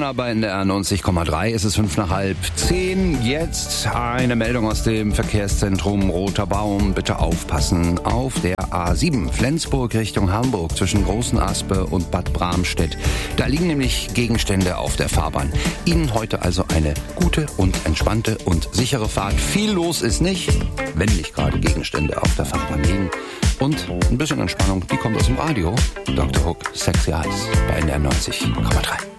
Männer bei NDR 90,3. Es ist 9:05. Jetzt eine Meldung aus dem Verkehrszentrum Roter Baum. Bitte aufpassen auf der A7 Flensburg Richtung Hamburg zwischen Großen Aspe und Bad Bramstedt. Da liegen nämlich Gegenstände auf der Fahrbahn. Ihnen heute also eine gute und entspannte und sichere Fahrt. Viel los ist nicht, wenn nicht gerade Gegenstände auf der Fahrbahn liegen. Und ein bisschen Entspannung, die kommt aus dem Radio. Dr. Hook, Sexy Eyes bei NDR 90,3.